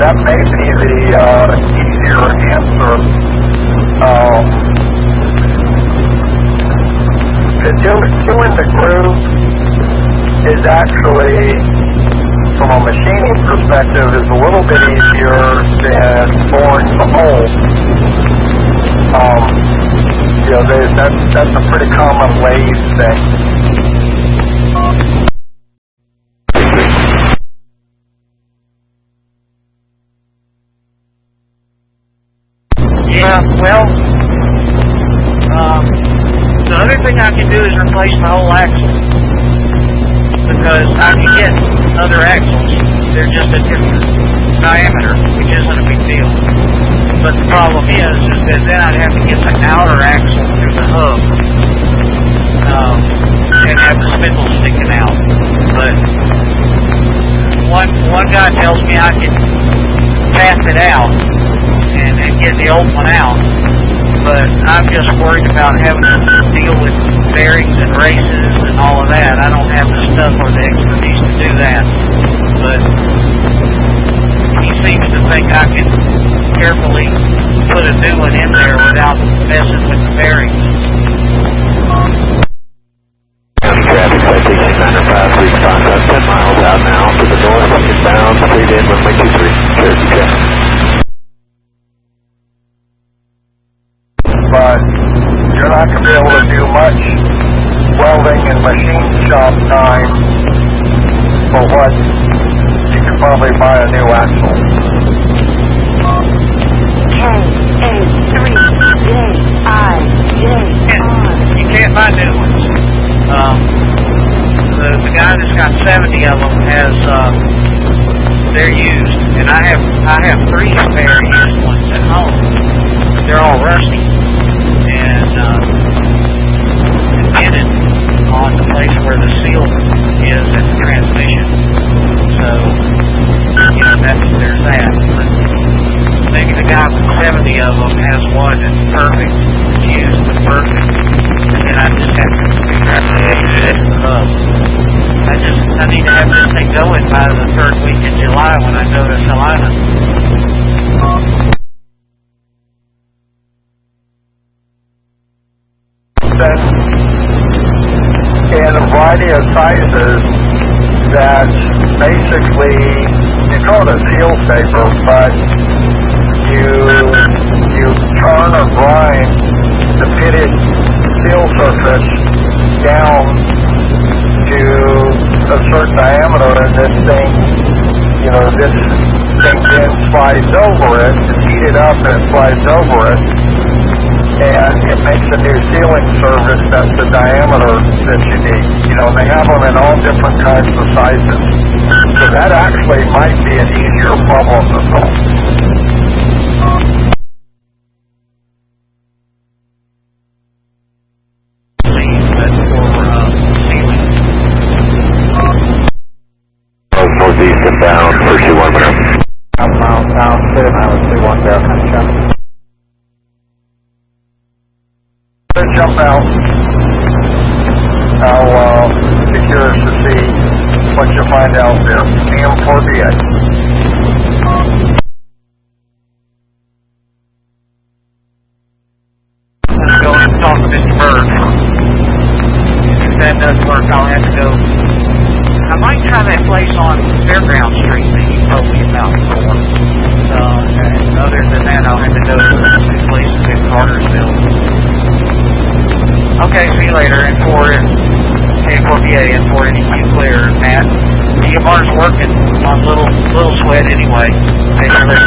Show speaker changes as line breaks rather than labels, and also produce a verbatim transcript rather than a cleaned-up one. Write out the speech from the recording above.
that may be the uh, easier answer. Um, doing, doing the groove is actually, from a machining perspective, is a little bit easier than boring the hole. Um, you know, that's, that's a pretty common lathe thing.
Yeah, well, um, the other thing I can do is replace the whole axle, because I can get other axles. They're just a different diameter, which isn't a big deal. But the problem is, is that then I'd have to get the outer axle through the hub, um, and have the spindle sticking out. But one one guy tells me I can tap it out and, and get the old one out, but I'm just worried about having to deal with bearings and races and all of that. I don't have the stuff or the expertise to do that, but he seems to think I can carefully put a new one in there without messing with the bearings.
Traffic citation nine oh five, three five, ten miles out now to the north, inbound, three in runway two three, Cherokee traffic.
But you're not going to be able to do much welding and machine shop time for what you could probably buy a new axle.
K A three J I J R.
You can't buy new ones. Um, the, the guy that's got seventy of them has, uh, they're used, and I have I have three spare used ones at home. They're all rusty. And um, dented on the place where the seal is at the transmission. So, you know, that's, there's that. But maybe the guy with seventy of them has one that's perfect, it's used but perfect, and then I just have to figure out how to get it to the hub. I just, I need to have this thing going by the third week in July when I go to Salina.
In a variety of sizes that basically, you call it a seal saver, but you you turn or grind the pitted seal surface down to a certain diameter, and this thing, you know, this thing then slides over it, it's heated up and it slides over it, and it makes a new sealing surface that's the diameter that you need. You know, they have them in all different kinds of sizes. So that actually might be an easier problem to solve.
Northeast inbound, first two one winner.
Outbound, south, two, I was two one down, jump. Jump out. I'll uh, be curious to see what you find out there. C M four B A.
Let's go and talk to Mister Bird. If that doesn't work, I'll have to go. I might try that place on Fairground Street that you told me about before. Uh, and other than that, I'll have to go to the places in Cartersville. Okay, see you later. And for K four B A and for N E Q clear, Matt. D M R's working on Little Little Sweat anyway. Thanks for listening.